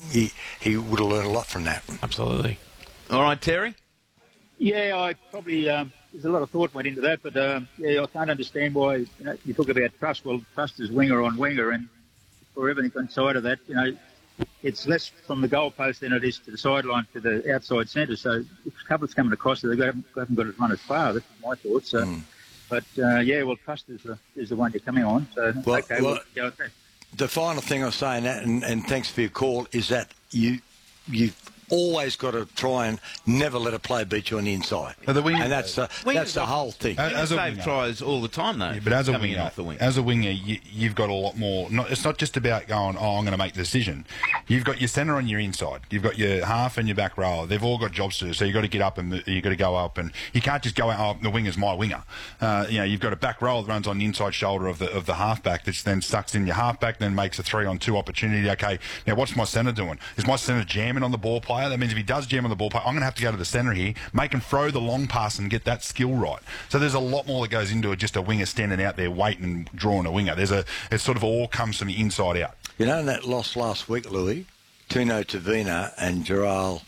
he would have learned a lot from that. Absolutely. All right, Terry? Yeah, I probably there's a lot of thought went into that, but yeah, I can't understand why you talk about trust. Well, trust is winger on winger, and for everything inside of that, it's less from the goalpost than it is to the sideline to the outside centre. So if a couple's coming across, they haven't got to run as far. That's my thoughts. So, but yeah, well, trust is the one you're coming on. So Well, okay, we'll go with that. The final thing I'm saying, that, and thanks for your call, is that you've always got to try and never let a player beat you on the inside. The winger, and that's the whole thing. As Dave tries all the time, though. Yeah, but as a coming winger, in off the wing. as a winger, you've got a lot more. It's not just about going, I'm going to make the decision. You've got your centre on your inside. You've got your half and your back row. They've all got jobs to do. So you've got to get up and you've got to go up, and you can't just go out. Oh, the winger's my winger. You've got a back row that runs on the inside shoulder of the halfback, that then sucks in your halfback, then makes a 3-on-2 opportunity. Okay, now what's my centre doing? Is my centre jamming on the ball player? That means if he does jam on the ball player, I'm going to have to go to the centre here, make him throw the long pass and get that skill right. So there's a lot more that goes into it, just a winger standing out there waiting and drawing a winger. It sort of all comes from the inside out. In that loss last week, Louis, Tino Tavina and Gerald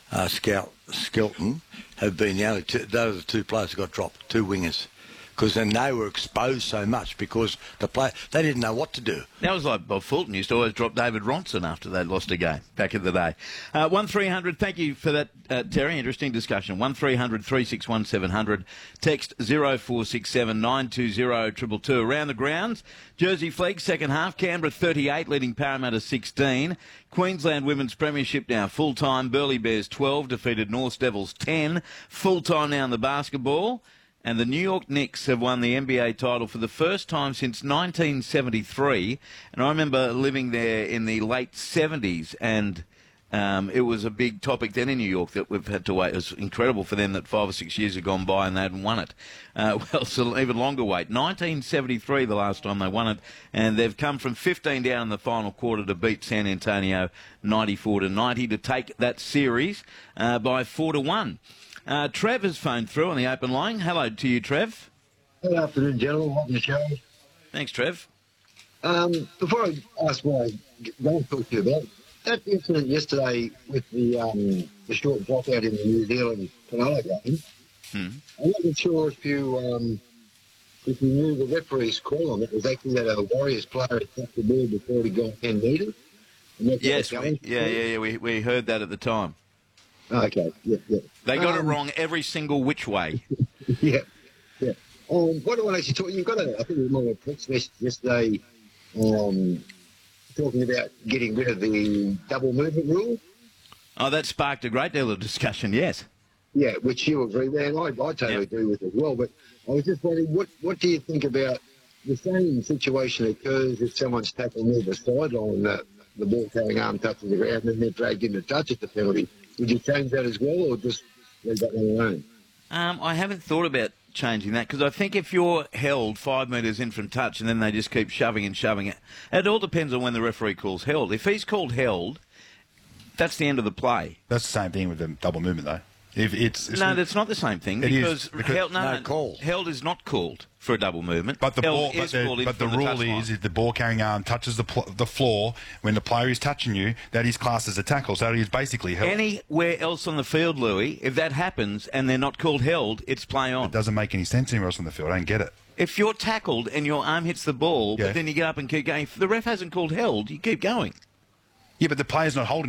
Skelton have been the only two. Those are the two players who got dropped, two wingers. Because then they were exposed so much because they didn't know what to do. That was like Bob Fulton used to always drop David Ronson after they'd lost a game back in the day. 1300, thank you for that, Terry. Interesting discussion. 1300 361 700. Text 0467 920 222. Around the grounds, Jersey Flegg, second half. Canberra 38, leading Parramatta 16. Queensland Women's Premiership now full-time. Burleigh Bears 12, defeated North Devils 10. Full-time now in the basketball. And the New York Knicks have won the NBA title for the first time since 1973. And I remember living there in the late 70s, and it was a big topic then in New York that we've had to wait. It was incredible for them that 5 or 6 years had gone by and they hadn't won it. Well, it's an even longer wait. 1973 the last time they won it, and they've come from 15 down in the final quarter to beat San Antonio 94-90 to take that series by 4-1. Trev has phoned through on the open line. Hello to you, Trev. Good afternoon, gentlemen. Welcome to the show. Thanks, Trev. Before I ask what I don't talk to you about, that incident yesterday with the short dropout in the New Zealand Cronulla game, I'm not sure if you knew the referee's call on it was actually that a Warriors player had touched the ball before he got 10 metres. Yes, we heard that at the time. Okay, yeah. They got it wrong every single which way. Yeah. What do I actually talk? You've got I think it was more a text message yesterday talking about getting rid of the double movement rule. Oh, that sparked a great deal of discussion, yes. Yeah, which you agree with, and I totally agree with as well. But I was just wondering, what do you think about the same situation occurs if someone's tackled near the sideline, the ball carrying arm touches the ground, and then they're dragged in to touch it, the penalty? Would you change that as well, or just leave that one alone? I haven't thought about changing that, because I think if you're held 5 metres in from touch and then they just keep shoving and shoving it all depends on when the referee calls held. If he's called held, that's the end of the play. That's the same thing with the double movement, though. No, that's not the same thing, because held is not called for a double movement. But the rule is if the ball carrying arm touches the floor when the player is touching you, that is classed as a tackle. So it is basically held. Anywhere else on the field, Louis, if that happens and they're not called held, it's play on. It doesn't make any sense anywhere else on the field. I don't get it. If you're tackled and your arm hits the ball, but then you get up and keep going, if the ref hasn't called held, you keep going. Yeah, but the player's not holding